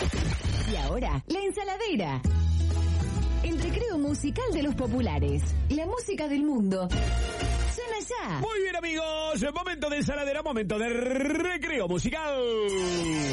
Y ahora, la ensaladera. El recreo musical de los populares. La música del mundo. Suena ya. Muy bien, amigos. Momento de ensaladera, momento de recreo musical.